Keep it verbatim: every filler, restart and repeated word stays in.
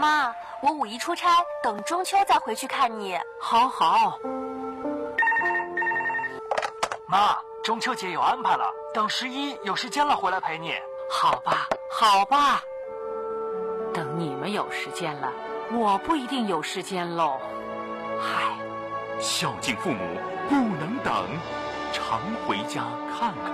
妈，我五一出差，等中秋再回去看你。 好好。 妈，中秋节有安排了，等十一有时间了回来陪你。 好吧，好吧。等你们有时间了，我不一定有时间喽。嗨， 孝敬父母不能等，常回家看看。